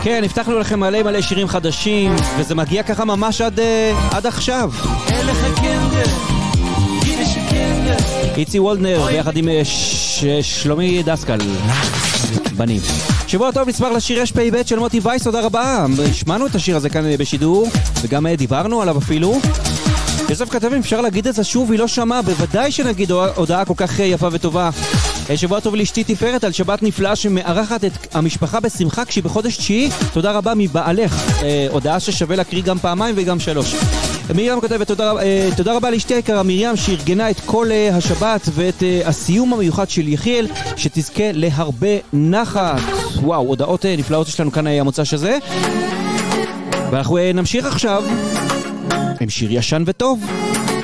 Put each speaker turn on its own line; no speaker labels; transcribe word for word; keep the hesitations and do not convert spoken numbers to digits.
כן, הבטחנו לכם מלא מלא שירים חדשים, וזה מגיע ככה ממש עד, עד עכשיו. איצי וולדנר ביחד עם ש... שלומי דסקל בנים. שבוע טוב, נצמח לשיר יש פי ב' של מוטי וייס, תודה רבה. שמענו את השיר הזה כאן בשידור, וגם דיברנו עליו אפילו. יוסף כתבים, אפשר להגיד את זה שוב, היא לא שמעה, בוודאי שנגיד הודעה כל כך יפה וטובה. שבוע טוב לאשתי תפארת על שבת נפלאה שמארחת את המשפחה בשמחה כשהיא בחודש תשיעי. תודה רבה מבעלך. הודעה ששווה להקריא גם פעמיים וגם שלוש. מרים כותבת, תודה, תודה רבה לאשתי היקרה מרים שארגנה את כל השבת ואת הסיום המיוחד של יחיאל, שתזכה להרבה נחת. וואו, הודעות נפלאות יש לנו כאן המוצ"ש הזה. ואנחנו נמשיך עכשיו עם שיר ישן וטוב.